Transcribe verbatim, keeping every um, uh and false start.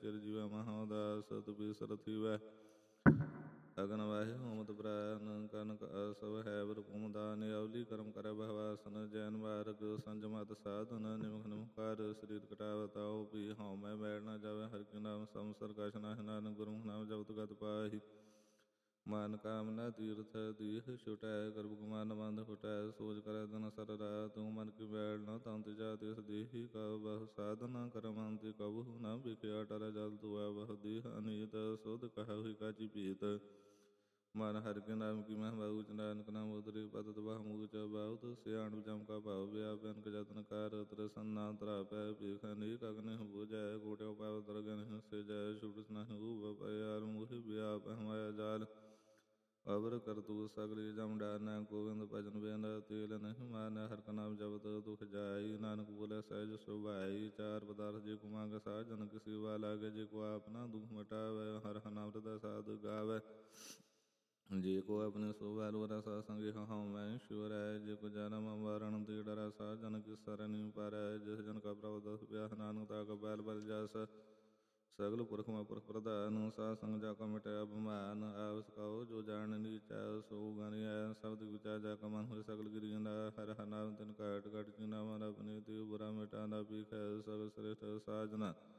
ਚਿਰ ਜੀਵੈ ਮਹਾਉਦਾਸ ਤੁਪੀ ਸਰਥੀ ਵੈ ਅਗਨ ਵਾਹਿ ਹੋਮਤ ਪ੍ਰਾਨ ਕਨਕ ਅਸਵ ਹੈ ਬਰਪੂਮ ਦਾਨ ਅਵਲੀ ਕਰਮ ਕਰੈ ਬਹਵਾਸਨ ਜੈਨ ਮਾਰਗ ਸੰਜਮਤ ਸਾਧਨ ਨਿਮਖ ਨਿਮਕਾਰ ਸਰੀਰ ਕਟਾਵਤਾਉ ਪੀ ਹਉ ਮੈਂ ਬੈਠ ਨਾ ਜਾਵੇ ਹਰਿ ਕੇ ਨਾਮ ਸੰਸਰ ਕਛ ਨਾਹਿ ਨਾਨਕ ਗੁਰੂ ਨਾਮ ਜਪਤ ਗਤ ਪਾਹੀ ਮਨ ਕਾਮਨਾ ਤੀਰਥ ਦੀਹ ਛੁਟੈ ਕਰਬ ਗੁਮਾਨ ਬੰਧ ਫੁਟੈ ਸੋਚ ਕਰੈ ਤਨ ਸਰ ਰਾ ਤੂੰ ਮਨ ਕੀ ਬੈਠ ਨਾ ਤੰਤ ਜਾ ਤਿਸ ਦੇਹੀ ਕਉ ਬਹੁ ਸਾਧਨਾ ਕਰਮੰਤਿ ਕਬਹੂ ਨ ਵਿਖਿਆ ਟਰ ਜਲ ਤੁਆ ਬਹੁ ਦੇਹ ਅਨੀਤ ਸੁਧ ਕਹਉ ਹੀ ਕਾਚੀ ਪੀਤ ਮਨ ਹਰਿ ਕੇ ਨਾਮ ਕੀ ਮਹਿ ਊਚ ਨਾਨਕ ਨਾਮ ਉਤਰੀ ਪਤਤ ਬਹੁ ਮੂਚ ਬਹੁਤ ਸਿਆਣ ਜਮ ਕਾ ਭਾਵ ਵਿਆਪਨ ਜਤਨ ਕਰ ਤ੍ਰਿਸਨਾ ਤਰਾ ਪੈ ਭੀਖ ਅਨੇਕ ਅਗਨਿ ਬੁਝੈ ਕੋਟਿ ਪਾਵ ਤਰਗਨਿ ਸਿਜੈ ਛੁਟਿ ਨਹਿ ਊਬ ਪਿਆਰ ਮੋਹਿ ਵਿਆਪ ਹਮਾਇਆ ਜਾਲ ਅਵਰ ਕਰਤੂ ਸਗਲੀ ਜਮ ਡਾਰਨਾ ਗੋਬਿੰਦ ਭਜਨ ਬਿਨ ਤੇਲ ਨਹੀਂ ਮਾਰਨਾ ਹਰਿ ਕਾ ਨਾਮ ਜਪਤ ਦੁਖ ਜਾਈ ਨਾਨਕ ਬੋਲੇ ਸਹਿਜ ਸੁਭਾਈ ਚਾਰ ਪਦਾਰਥ ਜੇ ਕੋ ਮੰਗ ਸਾਜਨ ਕਿਸੀ ਵਾ ਲਾਗੇ ਜੇ ਕੋ ਆਪਨਾ ਦੁਖ ਮਿਟਾਵੇ ਹਰਿ ਨਾਮ ਹਿਰਦੈ ਸਾਧ ਗਾਵੇ ਜੇ ਕੋ ਆਪਣੇ ਸੋਭਾ ਲੋ ਰਸਾ ਸੰਗੇ ਹਉ ਮੈਂ ਈਸ਼ਵਰ ਹੈ ਜੇ ਕੋ ਜਨਮ ਮਰਨ ਤੇ ਡਰਾ ਸਾਜਨ ਕਿਸ ਸਰਨਿ ਪਾਰੈ ਜਿਸ ਜਨ ਕਾ ਪ੍ਰਭ ਦਸ ਵਿਆਹ ਨਾਨਕ ਤਾ ਕੋ ਬੈਲ ਬਲ ਜਸ ਸਗਲ ਪੁਰਖ ਮੈ ਪੁਰਖ ਪ੍ਰਧਾਨ ਸਾਧ ਸੰਗ ਜਾ ਕਾ ਮਿਟਿਆ ਬਿਮਾਨ ਆਵਸ ਕਉ ਜੋ ਜਾਣ ਨੀਚੈ ਸੋ ਗਣਿਆ ਸ਼ਬਦ ਵਿਚਾ ਜਾ ਕਾ ਮਨ ਹੋਇ ਸਗਲ ਗਿਰੀ ਜੰਦਾ ਹਰਿ ਹਰਿ ਨਾਮ ਤਿਨ ਘਾਟ ਘਾਟ ਕੀ ਨਾਮ ਰਬ ਨੇ ਤੇ ਬੁਰਾ ਮਿਟਾ ਨਾ ਪੀਖੈ ਸਭ ਸ੍ਰੇਸ਼ਟ ਸਾਜਨਾ